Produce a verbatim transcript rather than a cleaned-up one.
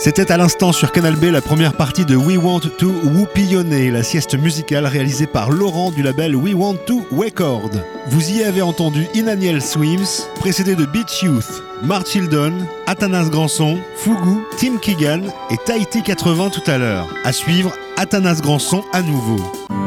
C'était à l'instant sur Canal B la première partie de We Want to Whoopionner, la sieste musicale réalisée par Laurent du label We Want to Record. Vous y avez entendu Inaniel Swims, précédé de Beach Youth, Mark Childon, Athanas Grandson, Fugu, Tim Keegan et Tahiti quatre-vingts tout à l'heure. À suivre, Athanas Grandson à nouveau.